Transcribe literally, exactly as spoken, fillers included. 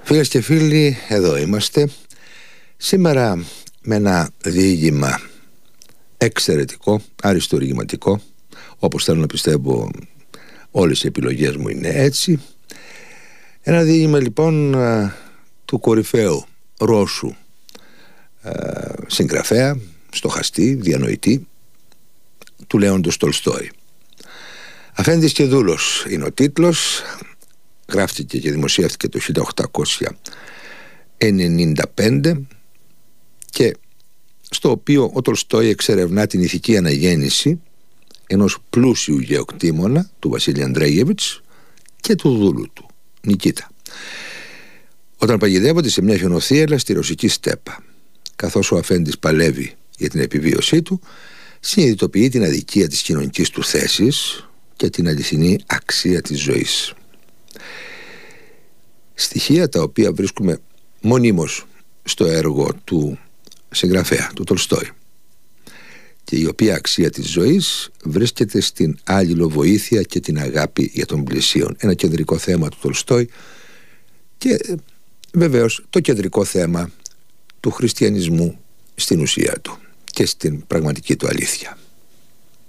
Φίλες και φίλοι, εδώ είμαστε. Σήμερα με ένα διήγημα εξαιρετικό, αριστουργηματικό. Όπως θέλω να πιστεύω, όλες οι επιλογές μου είναι έτσι. Ένα διήγημα λοιπόν του κορυφαίου Ρώσου συγγραφέα, στοχαστή, διανοητή, του Λέοντος Τολστόη. Αφέντης και δούλος είναι ο τίτλος. Γράφτηκε και δημοσιεύτηκε το χίλια οκτακόσια ενενήντα πέντε και στο οποίο ο Τολστόη εξερευνά την ηθική αναγέννηση ενός πλούσιου γεωκτήμονα, του Βασίλη Ανδρέιεβιτς, και του δούλου του Νικίτα, όταν παγιδεύονται σε μια χιονοθύελλα στη ρωσική στέπα. Καθώς ο αφέντης παλεύει για την επιβίωσή του, συνειδητοποιεί την αδικία της κοινωνικής του θέσης και την αληθινή αξία της ζωής. Στοιχεία τα οποία βρίσκουμε μονίμως στο έργο του συγγραφέα, του Τολστόη, και η οποία αξία της ζωής βρίσκεται στην αλληλοβοήθεια και την αγάπη για τον πλησίον. Ένα κεντρικό θέμα του Τολστόη και βεβαίως το κεντρικό θέμα του χριστιανισμού στην ουσία του και στην πραγματική του αλήθεια.